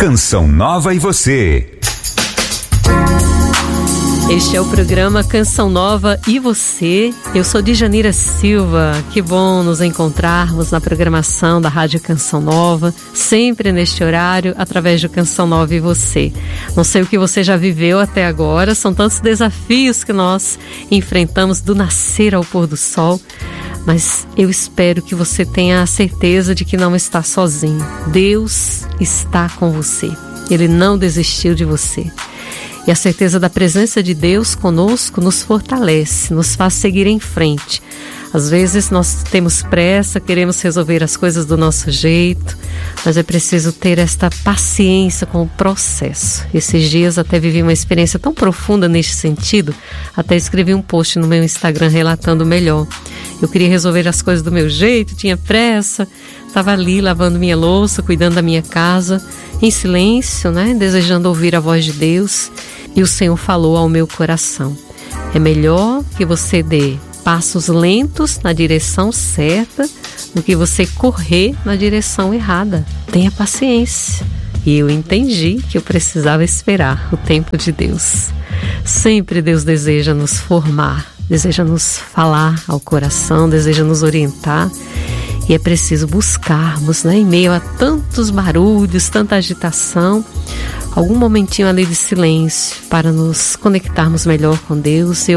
Canção Nova e Você. Este é o programa Canção Nova e Você. Eu sou Djanira Silva. Que bom nos encontrarmos na programação da Rádio Canção Nova, sempre neste horário, através do Canção Nova e Você. Não sei o que você já viveu até agora, são tantos desafios que nós enfrentamos do nascer ao pôr do sol, mas eu espero que você tenha a certeza de que não está sozinho. Deus está com você. Ele não desistiu de você. E a certeza da presença de Deus conosco nos fortalece, nos faz seguir em frente. Às vezes nós temos pressa, queremos resolver as coisas do nosso jeito, mas é preciso ter esta paciência com o processo. Esses dias até vivi uma experiência tão profunda neste sentido, até escrevi um post no meu Instagram relatando melhor. Eu queria resolver as coisas do meu jeito, tinha pressa, estava ali lavando minha louça, cuidando da minha casa, em silêncio, desejando ouvir a voz de Deus. E o Senhor falou ao meu coração: é melhor que você dê passos lentos na direção certa do que você correr na direção errada. Tenha paciência. E eu entendi que eu precisava esperar o tempo de Deus. Sempre Deus deseja nos formar, deseja nos falar ao coração, deseja nos orientar. E é preciso buscarmos, em meio a tantos barulhos, tanta agitação, algum momentinho ali de silêncio para nos conectarmos melhor com Deus.